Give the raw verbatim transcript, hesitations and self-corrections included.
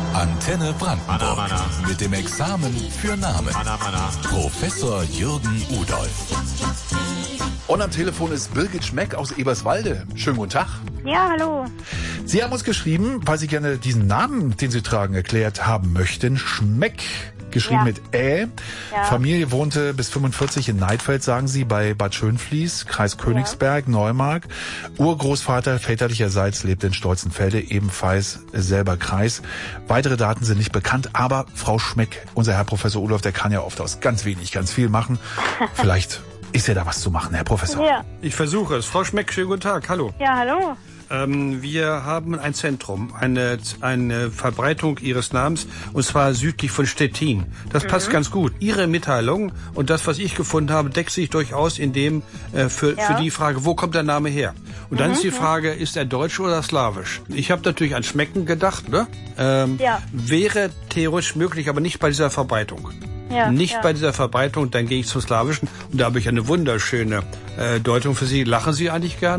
Antenne Brandenburg. Mit dem Examen für Namen. Professor Jürgen Udolph. Und am Telefon ist Birgit Schmeck aus Eberswalde. Schönen guten Tag. Ja, hallo. Sie haben uns geschrieben, weil Sie gerne diesen Namen, den Sie tragen, erklärt haben möchten. Schmeck, geschrieben Ja. mit Ä. Ja. Familie wohnte bis fünfundvierzig in Neidfeld, sagen Sie, bei Bad Schönfließ, Kreis Königsberg, Neumark. Urgroßvater väterlicherseits lebte in Stolzenfelde, ebenfalls selber Kreis. Weitere Daten sind nicht bekannt, aber Frau Schmeck, unser Herr Professor Udolph, der kann ja oft aus ganz wenig ganz viel machen. Vielleicht ist ja da was zu machen, Herr Professor. Ja. Ich versuche es. Frau Schmeck, schönen guten Tag. Hallo. Ja, hallo. Ähm, wir haben ein Zentrum, eine, eine Verbreitung Ihres Namens, und zwar südlich von Stettin. Das passt Mhm. ganz gut. Ihre Mitteilung und das, was ich gefunden habe, deckt sich durchaus in dem äh, für, Ja. für die Frage, wo kommt der Name her? Und dann Mhm, ist die ja. Frage, ist er deutsch oder slawisch? Ich habe natürlich an Schmecken gedacht, ne? Ähm, Ja. Wäre theoretisch möglich, aber nicht bei dieser Verbreitung. Ja, Nicht ja. bei dieser Verbreitung, dann gehe ich zum Slawischen und da habe ich eine wunderschöne äh, Deutung für Sie. Lachen Sie eigentlich gern?